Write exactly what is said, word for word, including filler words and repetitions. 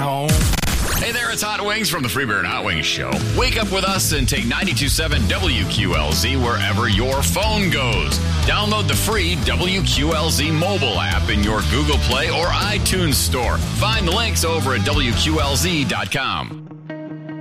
home. Hey there, it's Hot Wings from the Free Beer and Hot Wings Show. Wake up with us and take ninety-two point seven W Q L Z wherever your phone goes. Download the free W Q L Z mobile app in your Google Play or iTunes store. Find the links over at W Q L Z dot com.